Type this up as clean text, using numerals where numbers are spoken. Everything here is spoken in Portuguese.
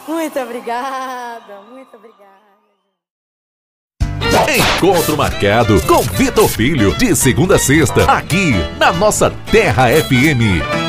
Muito obrigada, muito obrigada. Encontro marcado com Vitor Filho, de segunda a sexta, aqui na nossa Terra FM.